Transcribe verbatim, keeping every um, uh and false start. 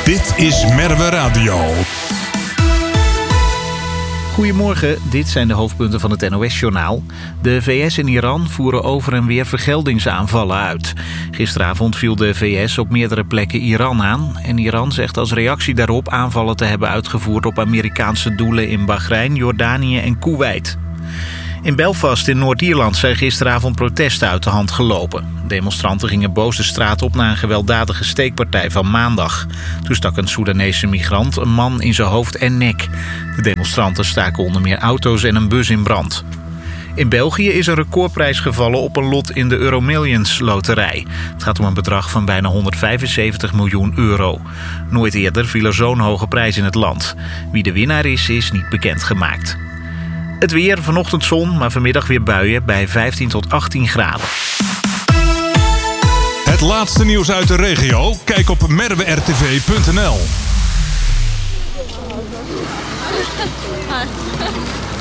Dit is Merwe Radio. Goedemorgen, dit zijn de hoofdpunten van het N O S-journaal. De V S en Iran voeren over en weer vergeldingsaanvallen uit. Gisteravond viel de V S op meerdere plekken Iran aan. En Iran zegt als reactie daarop aanvallen te hebben uitgevoerd op Amerikaanse doelen in Bahrein, Jordanië en Koeweit. In Belfast in Noord-Ierland zijn gisteravond protesten uit de hand gelopen. Demonstranten gingen boos de straat op na een gewelddadige steekpartij van maandag. Toen stak een Soedanese migrant een man in zijn hoofd en nek. De demonstranten staken onder meer auto's en een bus in brand. In België is een recordprijs gevallen op een lot in de Euromillions loterij. Het gaat om een bedrag van bijna honderdvijfenzeventig miljoen euro. Nooit eerder viel er zo'n hoge prijs in het land. Wie de winnaar is, is niet bekendgemaakt. Het weer, vanochtend zon, maar vanmiddag weer buien bij vijftien tot achttien graden. Het laatste nieuws uit de regio? Kijk op merwe r t v punt n l.